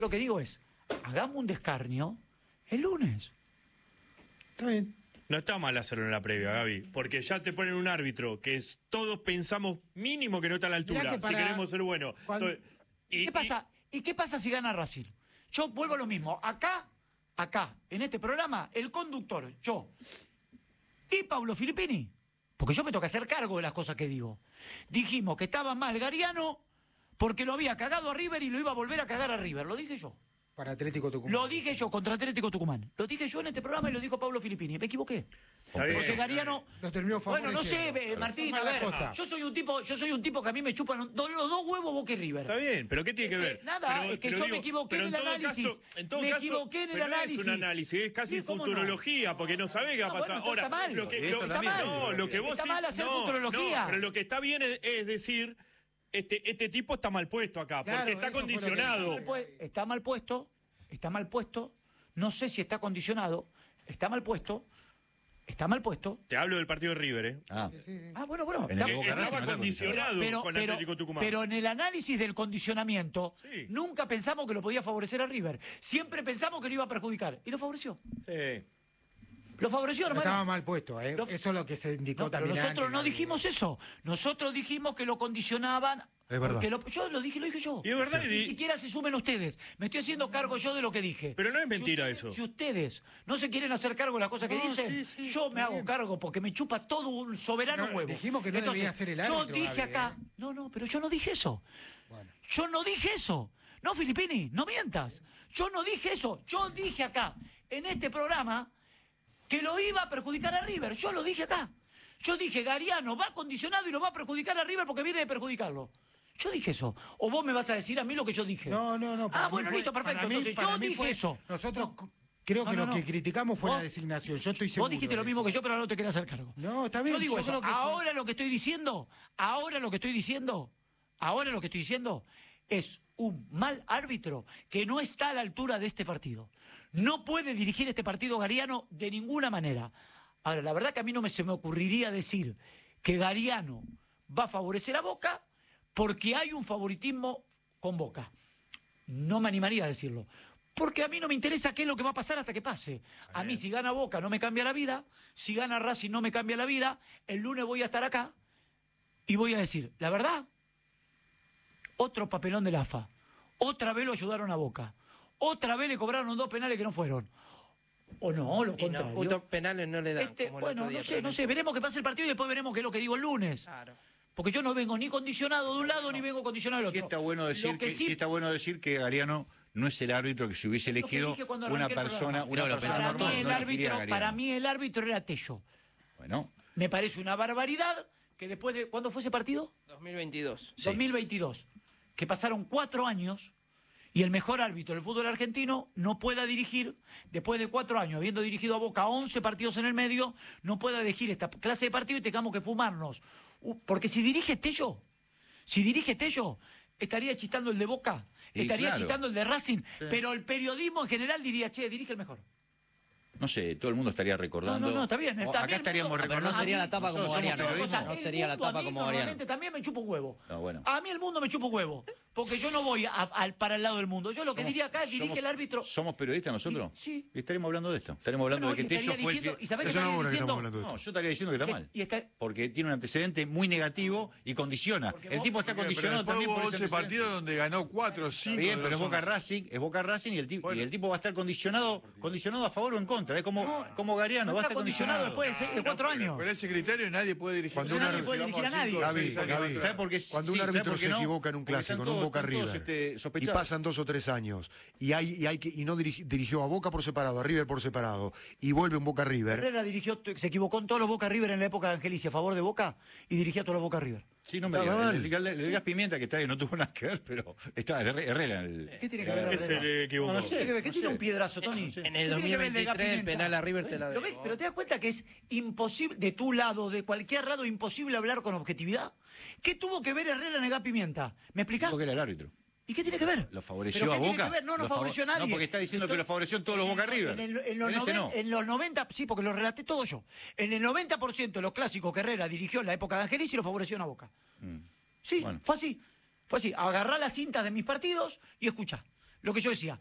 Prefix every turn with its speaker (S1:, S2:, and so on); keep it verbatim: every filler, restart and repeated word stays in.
S1: Lo que digo es, hagamos un descarnio el lunes.
S2: Está bien.
S3: No está mal hacerlo en la previa, Gaby, porque ya te ponen un árbitro que es, todos pensamos mínimo que no está a la altura, para... si queremos ser buenos.
S1: Cuando... Entonces, y, ¿Qué pasa? Y... ¿Y qué pasa si gana Racing? Yo vuelvo a lo mismo. Acá, acá, en este programa, el conductor, yo, y Pablo Filippini, porque yo me toca hacer cargo de las cosas que digo. Dijimos que estaba mal Gariano porque lo había cagado a River y lo iba a volver a cagar a River. Lo dije yo.
S2: Para Atlético Tucumán.
S1: Lo dije yo contra Atlético Tucumán. Lo dije yo en este programa y lo dijo Pablo Filippini. Me equivoqué. Porque Gariano...
S2: Nos terminó
S1: bueno, no sé, claro. Martín, a ver, yo soy un tipo, yo soy un tipo que a mí me chupan los dos huevos Boca y River.
S3: Está bien, pero ¿qué tiene que ver?
S1: Eh, nada,
S3: pero,
S1: es que
S3: pero
S1: yo
S3: digo,
S1: me equivoqué en el análisis.
S3: Caso, en todo
S1: me
S3: caso,
S1: equivoqué en el
S3: pero
S1: análisis.
S3: No es un análisis, es casi
S1: sí,
S3: futurología,
S1: no?
S3: porque no sabés qué va a
S1: no,
S3: pasar.
S1: Bueno,
S3: Ahora,
S1: está mal.
S3: Lo que, lo,
S1: está mal.
S3: No, lo que vos
S1: está
S3: sí,
S1: mal hacer
S3: no,
S1: futurología.
S3: No, pero lo que está bien es, es decir, este, este tipo está mal puesto acá,
S2: claro,
S3: porque está condicionado.
S1: Está mal puesto, está mal puesto. No sé si está condicionado, está mal puesto, está mal puesto.
S3: Te hablo del partido de River, ¿eh?
S1: Ah, ah bueno, bueno.
S3: En el Boca estaba condicionado
S1: pero,
S3: con
S1: pero,
S3: Atlético Tucumán.
S1: Pero en el análisis del condicionamiento, sí. Nunca pensamos que lo podía favorecer a River. Siempre pensamos que lo iba a perjudicar. Y lo favoreció.
S3: Sí.
S1: Lo favoreció, hermano.
S2: Estaba mal puesto, ¿eh? Lo... Eso es lo que se indicó
S1: no,
S2: también.
S1: Nosotros
S2: antes,
S1: no dijimos eso. Nosotros dijimos que lo condicionaban.
S2: Es verdad.
S1: Lo, yo lo dije, lo dije yo.
S3: Y es verdad.
S1: Ni siquiera se sumen ustedes. Me estoy haciendo cargo yo de lo que dije.
S3: Pero no es mentira
S1: si
S3: eso.
S1: Si ustedes no se quieren hacer cargo de las cosas que
S2: no,
S1: dicen,
S2: sí, sí,
S1: yo me hago
S2: bien.
S1: cargo porque me chupa todo un soberano
S2: no,
S1: huevo.
S2: Dijimos que no
S1: Entonces,
S2: debía ser el árbitro.
S1: Yo dije
S2: Gaby,
S1: acá.
S2: ¿eh?
S1: No, no, pero yo no dije eso.
S2: Bueno.
S1: Yo no dije eso. No, Filippini, no mientas. Yo no dije eso. Yo dije acá, en este programa, que lo iba a perjudicar a River. Yo lo dije acá. Yo dije, Gariano va condicionado y lo va a perjudicar a River porque viene de perjudicarlo. Yo dije eso. ¿O vos me vas a decir a mí lo que yo dije?
S2: No, no, no.
S1: Ah, bueno, fue, listo, perfecto. Mí, Entonces yo dije
S2: fue,
S1: eso.
S2: Nosotros
S1: no.
S2: creo que
S1: no, no,
S2: lo
S1: no.
S2: que criticamos fue
S1: ¿Vos?
S2: la designación. Yo estoy seguro.
S1: Vos dijiste lo mismo que yo, pero ahora no te querés hacer cargo.
S2: No, está bien.
S1: Yo digo
S2: yo
S1: eso.
S2: creo que
S1: ahora
S2: fue...
S1: lo que estoy diciendo, ahora lo que estoy diciendo, ahora lo que estoy diciendo es un mal árbitro que no está a la altura de este partido. No puede dirigir este partido Gariano de ninguna manera. Ahora, la verdad que a mí no me, se me ocurriría decir que Gariano va a favorecer a Boca porque hay un favoritismo con Boca. No me animaría a decirlo. Porque a mí no me interesa qué es lo que va a pasar hasta que pase. A mí si gana Boca no me cambia la vida, si gana Racing no me cambia la vida, el lunes voy a estar acá y voy a decir, la verdad, otro papelón del A F A, otra vez lo ayudaron a Boca, otra vez le cobraron dos penales que no fueron. O no, lo contrario.
S4: No, otros penales no le dan.
S1: Este,
S4: como
S1: bueno,
S4: día,
S1: no sé, no sé, veremos qué pasa el partido y después veremos qué es lo que digo el lunes.
S4: Claro.
S1: Porque yo no vengo ni condicionado de un lado
S5: no.
S1: ni vengo condicionado del otro.
S5: Sí está bueno decir que,
S1: que sí...
S5: sí está bueno decir que Gariano no es el árbitro que se hubiese elegido una persona, una
S1: para
S5: persona
S1: mí
S5: normal,
S1: el
S5: no
S1: árbitro, para mí el árbitro era Tello.
S5: Bueno.
S1: Me parece una barbaridad que después de ¿cuándo fue ese partido?
S4: dos mil veintidós.
S1: Sí. dos mil veintidós. Que pasaron cuatro años y el mejor árbitro del fútbol argentino no pueda dirigir, después de cuatro años, habiendo dirigido a Boca once partidos en el medio, no pueda dirigir esta clase de partido y tengamos que fumarnos. Porque si dirige Tello, si dirige Tello, estaría chistando el de Boca,
S5: y
S1: estaría
S5: claro.
S1: chistando el de Racing,
S5: Sí.
S1: pero el periodismo en general diría, che, dirige el mejor.
S5: No sé, todo el mundo estaría recordando.
S1: No, no, no, está bien. Está
S5: Acá
S1: bien,
S5: estaríamos
S1: mundo,
S5: recordando.
S6: Pero no sería la tapa como Gariano.
S1: No
S6: sería la tapa como Gariano.
S1: Normalmente también me chupa un huevo.
S5: No, bueno.
S1: A mí el mundo me chupa un huevo. Porque yo no voy a, a, para el lado del mundo. Yo lo que
S5: Somos-
S1: diría acá, dirige
S5: somos-
S1: el árbitro.
S5: ¿Somos periodistas nosotros?
S1: Y- sí.
S5: Y estaremos hablando de esto. Estaremos hablando
S1: Bueno,
S5: de que
S1: y estaría
S5: Tello fue el
S1: diciendo-
S5: que-
S1: ¿y sabés qué
S2: Es una
S1: estaría
S2: hora que estamos
S1: diciendo?
S2: hablando de
S5: No,
S2: esto.
S5: yo estaría diciendo que está mal.
S1: Y está-
S5: Porque tiene un antecedente muy negativo y condiciona.
S1: Porque
S5: El
S1: vos-
S5: tipo está
S7: Pero
S5: condicionado
S7: después
S5: también
S7: hubo
S5: por ese
S7: once
S5: antecedente.
S7: partidos donde ganó cuatro o cinco.
S5: Bien,
S7: de
S5: pero es
S7: los
S5: Boca
S7: once.
S5: Racing, es Boca Racing y el tipo,
S7: Bueno.
S5: y el tipo va a estar condicionado, condicionado a favor o en contra. Es como, como Gariano,
S1: no
S5: va a
S1: está
S5: estar
S1: condicionado
S5: condicionado.
S1: después de, seis- de cuatro años.
S7: Con ese criterio nadie puede dirigir.
S2: Cuando
S1: Nadie
S2: un árbitro-
S1: puede
S7: Si vamos
S1: dirigir a nadie.
S7: cinco o
S2: Gaby,
S7: seis años
S2: Gaby,
S7: atrás.
S5: ¿Sabe por qué?
S2: Cuando un
S5: Sí, ¿sabe
S2: árbitro
S5: por qué
S2: se
S5: no?
S2: equivoca en un
S5: Porque
S2: clásico,
S5: están
S2: en un
S5: todos-
S2: Boca
S5: están todos,
S2: River,
S5: este,
S2: y
S5: sospechados.
S2: pasan dos o tres años, y hay, y hay que, y no dirigi- dirigió a Boca por separado, a River por separado, y vuelve un Boca River.
S1: Herrera dirigió, se equivocó en todos los Boca River en la época de Angelici a favor de Boca y dirigía a todos los Boca River.
S5: Sí, no me
S2: Está
S5: digas.
S2: mal.
S5: El, el, el, el gas Pimienta que está ahí no tuvo nada que ver, pero está Herrera. Herrera el,
S1: ¿Qué tiene que ver
S3: Ese
S1: Herrera?
S3: le equivocó.
S5: No, no sé.
S1: ¿Qué tiene que ver? ¿Qué
S5: no
S1: tiene
S5: sé.
S1: un piedrazo, Tony?
S4: En el
S1: ¿Qué tiene que ver
S4: dos mil veintitrés
S1: Gas
S4: el
S1: Pimienta?
S4: penal a River te la
S1: ¿Lo
S4: debo.
S1: ves? Pero te das cuenta que es imposible, de tu lado, de cualquier lado, imposible hablar con objetividad. ¿Qué tuvo que ver Herrera en el Gas Pimienta? ¿Me explicás?
S5: Porque era el árbitro.
S1: ¿Y qué tiene que ver?
S5: ¿Lo favoreció
S1: ¿Pero
S5: a
S1: qué tiene
S5: Boca?
S1: que ver? No, no
S5: Lo
S1: favoreció a
S5: favor-
S1: nadie.
S5: No, porque está diciendo que lo favoreció en todos los Boca River.
S1: En, el- en los
S5: En ese
S1: noven-
S5: no.
S1: en los noventa, sí, porque lo relaté todo yo. En el noventa por ciento de los clásicos que Herrera dirigió en la época de Angelici lo favoreció a Boca.
S5: Mm.
S1: Sí,
S5: Bueno.
S1: fue así. Fue así. Agarrá las cintas de mis partidos y escuchá. lo que yo decía.